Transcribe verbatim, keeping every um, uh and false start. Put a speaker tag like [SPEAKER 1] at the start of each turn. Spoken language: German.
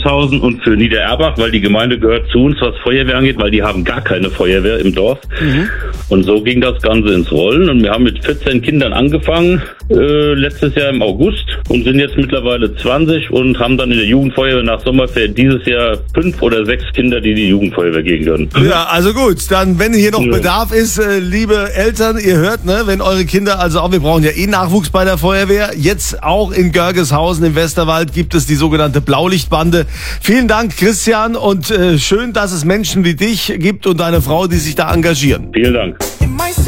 [SPEAKER 1] Görgeshausen und für Niedererbach, weil die Gemeinde gehört zu uns, was Feuerwehr angeht, weil die haben gar keine Feuerwehr im Dorf. Mhm. Und so ging das Ganze ins Rollen und wir haben mit vierzehn Kindern angefangen, äh, letztes Jahr im August und sind jetzt mittlerweile zwanzig und haben dann in der Jugendfeuerwehr nach Sommerferien dieses Jahr fünf oder sechs Kinder, die die Jugendfeuerwehr gehen können.
[SPEAKER 2] Ja, also gut, dann wenn hier noch ja. Bedarf ist, äh, liebe Eltern, ihr hört, ne, wenn eure Kinder, also auch, wir brauchen ja eh Nachwuchs bei der Feuerwehr, jetzt auch in Görgeshausen im Westerwald gibt es die sogenannte Blaulichtbande. Vielen Dank, Christian, und äh, schön, dass es Menschen wie dich gibt und deine Frau, die sich da engagieren.
[SPEAKER 1] Vielen Dank.